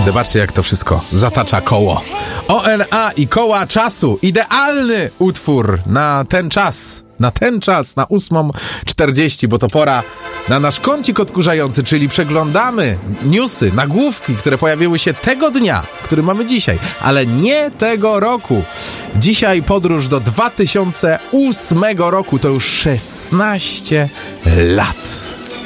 Zobaczcie, jak to wszystko zatacza koło. ONA i koła czasu. Idealny utwór na ten czas. Na 8:40, bo to pora na nasz kącik odkurzający, czyli przeglądamy newsy, nagłówki, które pojawiły się tego dnia, który mamy dzisiaj, ale nie tego roku. Dzisiaj podróż do 2008 roku, to już 16 lat.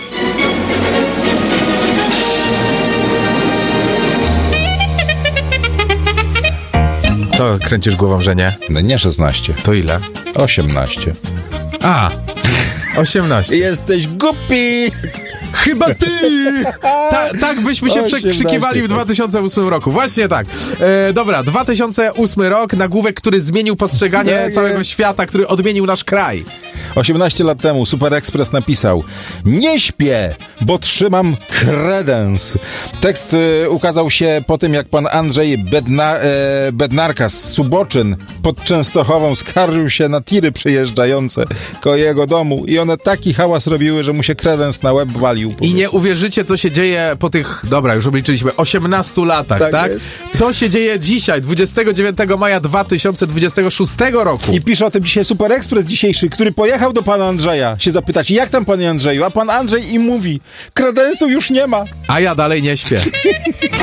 Co kręcisz głową, że nie? No nie 16. To ile? 18. A, 18. Jesteś głupi! Chyba ty! Tak byśmy się 18, przekrzykiwali w 2008 roku. Właśnie tak. Dobra, 2008 rok, nagłówek, który zmienił postrzeganie Tak całego jest. świata, który odmienił nasz kraj. 18 lat temu Super Express napisał: nie śpię, bo trzymam kredens. Tekst ukazał się po tym, jak pan Andrzej Bednarka z Suboczyn pod Częstochową skarżył się na tiry przyjeżdżające koło jego domu i one taki hałas robiły, że mu się kredens na łeb walił. I nie uwierzycie, co się dzieje po tych, dobra, już obliczyliśmy, 18 latach, tak? jest. Co się dzieje dzisiaj, 29 maja 2026 roku. I pisze o tym dzisiaj Super Express dzisiejszy, który pojechał do pana Andrzeja się zapytać, jak tam panie Andrzeju, a pan Andrzej im mówi: kredensu już nie ma. A ja dalej nie śpię.